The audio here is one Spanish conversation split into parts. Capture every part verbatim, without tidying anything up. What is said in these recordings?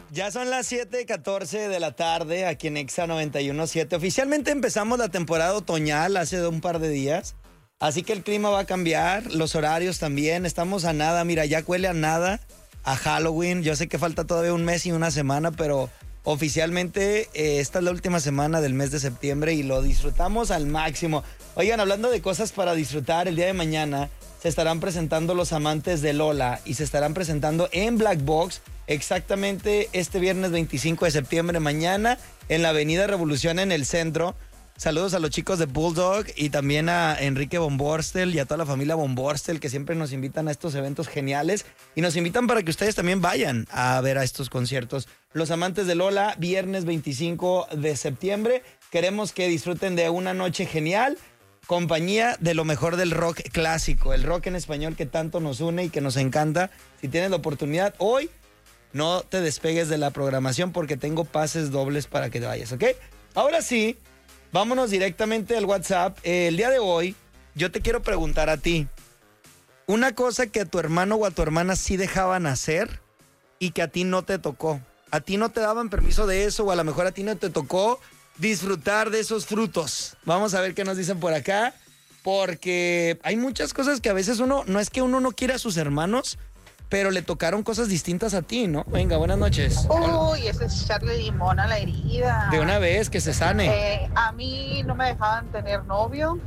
Ya son las siete catorce de la tarde aquí en Exa noventa y uno punto siete. Oficialmente empezamos la temporada otoñal hace un par de días. Así que el clima va a cambiar, los horarios también. Estamos a nada, mira, ya huele a nada, a Halloween. Yo sé que falta todavía un mes y una semana, pero oficialmente eh, esta es la última semana del mes de septiembre y lo disfrutamos al máximo. Oigan, hablando de cosas para disfrutar, el día de mañana se estarán presentando los amantes de Lola y se estarán presentando en Black Box exactamente este viernes veinticinco de septiembre, mañana, en la Avenida Revolución en el centro. Saludos a los chicos de Bulldog y también a Enrique Bomborstel y a toda la familia Bomborstel que siempre nos invitan a estos eventos geniales y nos invitan para que ustedes también vayan a ver a estos conciertos. Los amantes de Lola, viernes veinticinco de septiembre. Queremos que disfruten de una noche genial, compañía de lo mejor del rock clásico, el rock en español que tanto nos une y que nos encanta. Si tienes la oportunidad, hoy no te despegues de la programación porque tengo pases dobles para que te vayas, ¿ok? Ahora sí, vámonos directamente al WhatsApp. Eh, el día de hoy, yo te quiero preguntar a ti, una cosa que a tu hermano o a tu hermana sí dejaban hacer y que a ti no te tocó. A ti no te daban permiso de eso o a lo mejor a ti no te tocó disfrutar de esos frutos. Vamos a ver qué nos dicen por acá, porque hay muchas cosas que a veces uno, no es que uno no quiera a sus hermanos, pero le tocaron cosas distintas a ti, ¿no? Venga, buenas noches. Uy, ese es echarle limón a la herida. De una vez, que se sane. Eh, a mí no me dejaban tener novio.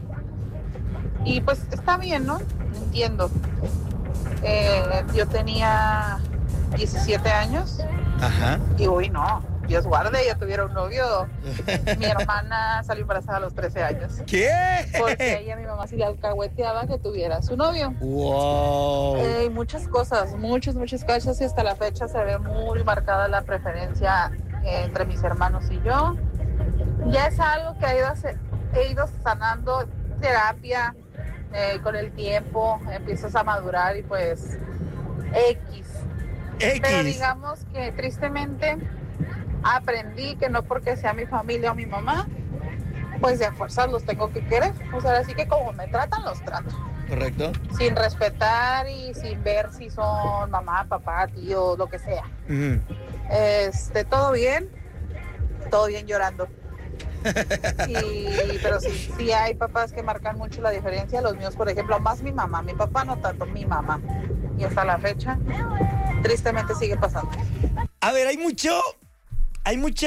Y pues está bien, ¿no? Entiendo. Eh, yo tenía diecisiete años. Ajá. Y uy, no. Dios guarde, ya tuviera un novio. Mi hermana salió embarazada a los trece años. ¿Qué? Porque ella, mi mamá, sí le alcahueteaba que tuviera su novio. Wow. Eh, muchas cosas, muchas, muchas cosas. Y hasta la fecha se ve muy marcada la preferencia eh, entre mis hermanos y yo. Ya es algo que he ido, he ido sanando, terapia, eh, con el tiempo. Empiezas a madurar y pues X. X. Pero digamos que tristemente aprendí que no porque sea mi familia o mi mamá, pues de a fuerzas los tengo que querer. O sea, así que como me tratan, los trato. Correcto. Sin respetar y sin ver si son mamá, papá, tío, lo que sea. Uh-huh. Este, todo bien, todo bien llorando. Y, pero sí, sí hay papás que marcan mucho la diferencia. Los míos, por ejemplo, más mi mamá, mi papá no tanto, mi mamá. Y hasta la fecha, tristemente sigue pasando. A ver, hay mucho... Hay mucha,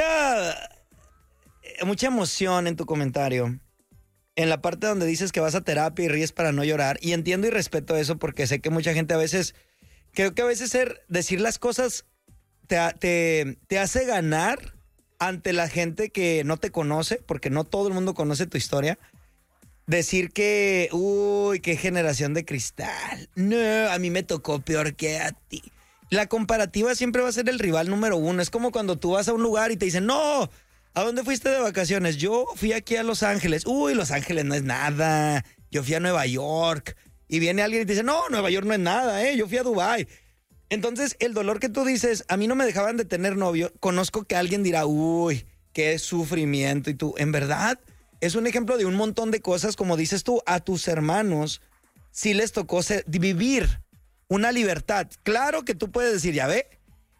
mucha emoción en tu comentario, en la parte donde dices que vas a terapia y ríes para no llorar, y entiendo y respeto eso porque sé que mucha gente a veces, creo que a veces ser, decir las cosas te, te, te hace ganar ante la gente que no te conoce, porque no todo el mundo conoce tu historia. Decir que, uy, qué generación de cristal, no, a mí me tocó peor que a ti. La comparativa siempre va a ser el rival número uno. Es como cuando tú vas a un lugar y te dicen, no, ¿a dónde fuiste de vacaciones? Yo fui aquí a Los Ángeles. Uy, Los Ángeles no es nada. Yo fui a Nueva York. Y viene alguien y te dice, no, Nueva York no es nada, ¿eh? Yo fui a Dubái. Entonces, el dolor que tú dices, a mí no me dejaban de tener novio, conozco que alguien dirá, uy, qué sufrimiento. Y tú, en verdad, es un ejemplo de un montón de cosas, como dices tú, a tus hermanos sí les tocó ser, vivir una libertad. Claro que tú puedes decir, ya ve,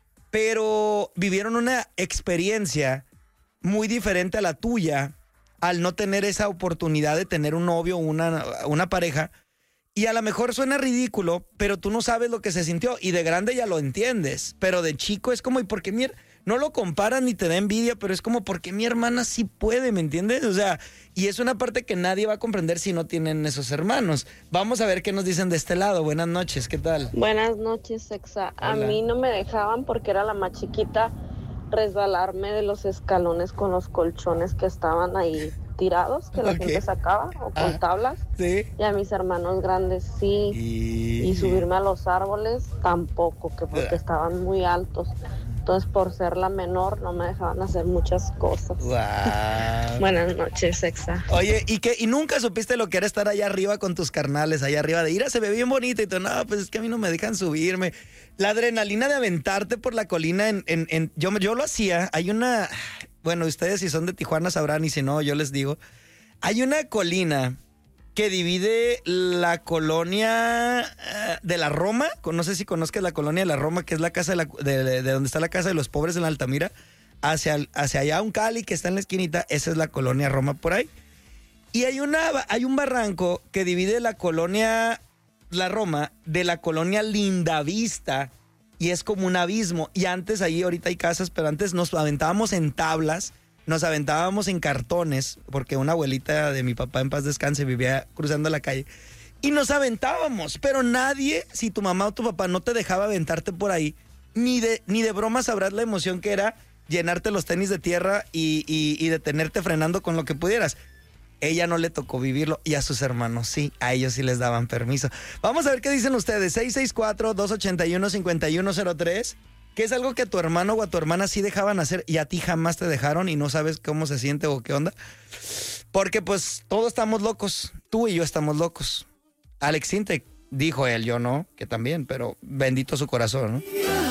pero vivieron una experiencia muy diferente a la tuya al no tener esa oportunidad de tener un novio o una, una pareja. Y a lo mejor suena ridículo, pero tú no sabes lo que se sintió. Y de grande ya lo entiendes. Pero de chico es como, ¿y por qué mi her-? No lo comparas ni te da envidia, pero es como, ¿por qué mi hermana sí puede? ¿Me entiendes? O sea, y es una parte que nadie va a comprender si no tienen esos hermanos. Vamos a ver qué nos dicen de este lado. Buenas noches, ¿qué tal? Buenas noches, Exa. A Hola. mí no me dejaban porque era la más chiquita resbalarme de los escalones con los colchones que estaban ahí tirados, que la Ok. gente sacaba, o con Ah, tablas. sí. Y a mis hermanos grandes sí. Y, Y subirme a los árboles tampoco, que porque estaban muy altos. Entonces, por ser la menor, no me dejaban hacer muchas cosas. Wow. Buenas noches, Exa. Oye, ¿y qué? ¿Y nunca supiste lo que era estar allá arriba con tus carnales, allá arriba de ir, se ve bien bonita y tú, no, pues es que a mí no me dejan subirme? La adrenalina de aventarte por la colina, en, en, en yo, yo lo hacía, hay una, bueno, ustedes si son de Tijuana sabrán y si no, yo les digo, hay una colina que divide la colonia uh, de la Roma, no sé si conozcas la colonia de la Roma, que es la casa de, la, de, de, de donde está la casa de los pobres en la Altamira, hacia, hacia allá un Cali que está en la esquinita, esa es la colonia Roma por ahí. Y hay, una, hay un barranco que divide la colonia La Roma de la colonia Lindavista y es como un abismo. Y antes ahí, ahorita hay casas, pero antes nos aventábamos en tablas, nos aventábamos en cartones, porque una abuelita de mi papá en paz descanse vivía cruzando la calle. Y nos aventábamos, pero nadie, si tu mamá o tu papá no te dejaba aventarte por ahí, ni de, ni de broma sabrás la emoción que era llenarte los tenis de tierra y, y, y detenerte frenando con lo que pudieras. Ella no le tocó vivirlo y a sus hermanos sí, a ellos sí les daban permiso. Vamos a ver qué dicen ustedes. seis seis cuatro, dos ocho uno, cinco uno cero tres. ¿Qué es algo que a tu hermano o a tu hermana sí dejaban hacer y a ti jamás te dejaron y no sabes cómo se siente o qué onda? Porque pues todos estamos locos. Tú y yo estamos locos. Alex Sintek dijo él, yo no, que también, pero bendito su corazón, ¿no?